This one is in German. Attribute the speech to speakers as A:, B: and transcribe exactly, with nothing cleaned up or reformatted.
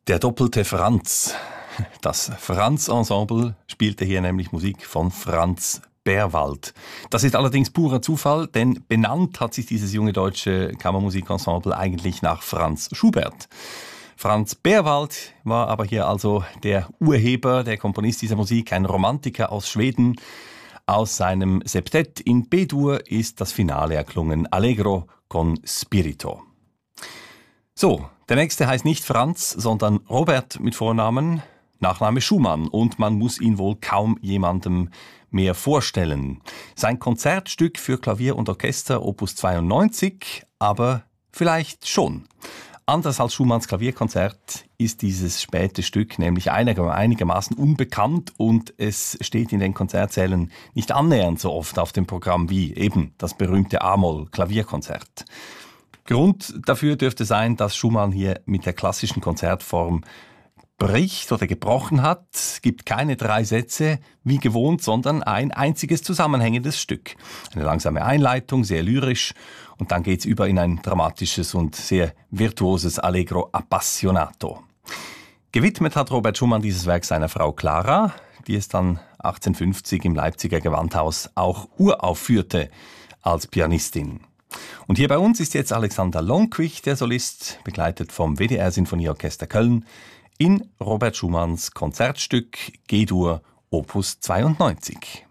A: Der doppelte Franz. Das Franz-Ensemble spielte hier nämlich Musik von Franz Berwald. Das ist allerdings purer Zufall, denn benannt hat sich dieses junge deutsche Kammermusikensemble eigentlich nach Franz Schubert. Franz Berwald war aber hier also der Urheber, der Komponist dieser Musik, ein Romantiker aus Schweden. Aus seinem Septett in B-Dur ist das Finale erklungen, Allegro con Spirito. So, der nächste heißt nicht Franz, sondern Robert mit Vornamen, Nachname Schumann, und man muss ihn wohl kaum jemandem mehr vorstellen. Sein Konzertstück für Klavier und Orchester Opus zweiundneunzig, aber vielleicht schon. Anders als Schumanns Klavierkonzert ist dieses späte Stück nämlich einigermaßen unbekannt und es steht in den Konzertsälen nicht annähernd so oft auf dem Programm wie eben das berühmte A-Moll-Klavierkonzert. Grund dafür dürfte sein, dass Schumann hier mit der klassischen Konzertform bricht oder gebrochen hat. Es gibt keine drei Sätze wie gewohnt, sondern ein einziges zusammenhängendes Stück. Eine langsame Einleitung, sehr lyrisch, und dann geht's über in ein dramatisches und sehr virtuoses Allegro appassionato. Gewidmet hat Robert Schumann dieses Werk seiner Frau Clara, die es dann achtzehnhundertfünfzig im Leipziger Gewandhaus auch uraufführte als Pianistin. Und hier bei uns ist jetzt Alexander Lonquich, der Solist, begleitet vom W D R Sinfonieorchester Köln, in Robert Schumanns Konzertstück G-Dur Opus zweiundneunzig.